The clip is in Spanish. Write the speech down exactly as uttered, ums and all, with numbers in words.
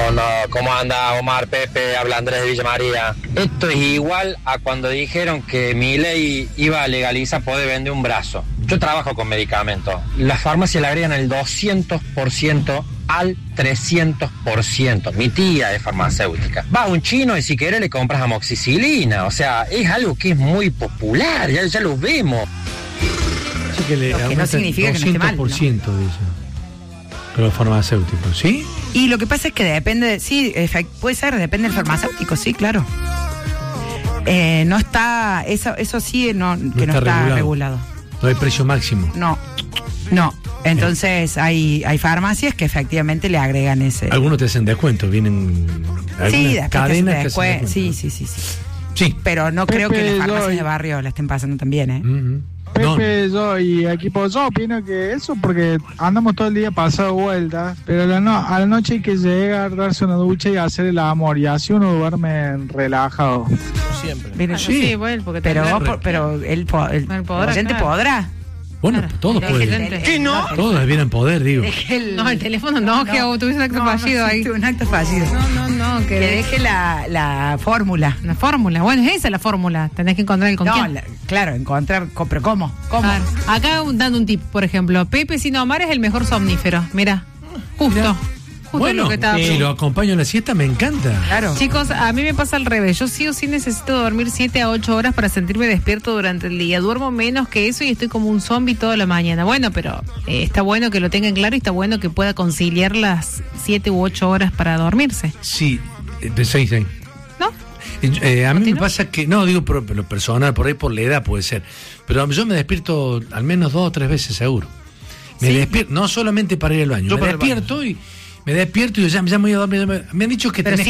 Cuando, ¿cómo anda Omar, Pepe? Habla Andrés de Villa María. Esto es igual a cuando dijeron que Milei iba a legalizar poder vender un brazo. Yo trabajo con medicamentos. Las farmacias le agregan el doscientos por ciento al trescientos por ciento. Mi tía es farmacéutica. Va a un chino y si querés le compras amoxicilina. O sea, es algo que es muy popular, ya, ya lo vemos. Sí, que le Lo que no significa que no esté mal, ¿no? doscientos por ciento de eso. Con los farmacéuticos, ¿sí? Y lo que pasa es que depende, de, sí, efect, puede ser, depende del farmacéutico, sí, claro. Eh, no está, eso, eso sí, no, que no está, no está regulado. regulado. No hay precio máximo. No, no. Entonces hay, hay farmacias que efectivamente le agregan ese. Algunos te hacen descuento, vienen sí, cadenas que después, hacen sí, sí, sí, sí. Sí. Pero no creo Pepe, que las farmacias yo... de barrio la estén pasando tan bien, ¿eh? Uh-huh. Pepe, no. yo y equipo, yo opino que eso porque andamos todo el día pasado vueltas, pero a la, no, a la noche hay que llegar, darse una ducha y hacer el amor, y así uno duerme relajado. Siempre. Pero, sí, sí, bueno, porque pero, tendrá... vos, pero el, el, el podrá, oyente claro. podrá. Bueno, Claro. todos Pero pueden. ¿qué no? Todos debieran poder, digo. El, No, el teléfono no, no que no, tuviste un acto no, fallido no, ahí. Sí, un acto fallido. No, no, no. Que, que deje la, la fórmula. La fórmula. Bueno, es esa la fórmula. Tenés que encontrar el con no, quién. La, claro, encontrar. Pero ¿cómo? ¿Cómo? Claro. Acá dando un tip, por ejemplo. Pepe sin Omar es el mejor somnífero. Mira, justo. Mirá. Justo Bueno, lo que estaba si lo acompaño en la siesta me encanta. Claro. Chicos, a mí me pasa al revés. Yo sí o sí necesito dormir siete a ocho horas para sentirme despierto durante el día. Duermo menos que eso y estoy como un zombie toda la mañana. Bueno, pero eh, está bueno que lo tengan claro y está bueno que pueda conciliar las siete u ocho horas para dormirse. Sí, de seis, seis. ¿No? Eh, a mí ¿Continúa? me pasa que, no digo por, por lo personal, por ahí por la edad puede ser, pero yo me despierto al menos dos o tres veces seguro. Me ¿Sí? despierto, no solamente para ir al baño, Yo me para el despierto y me despierto y ya, ya me voy a dormir. Me han dicho que Pero tenés